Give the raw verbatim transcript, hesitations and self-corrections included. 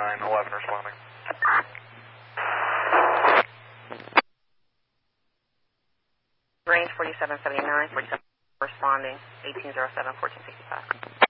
seventy-nine, eleven responding. Range forty-seven seventy-nine, forty-seven responding, eighteen oh seven, fourteen sixty-five.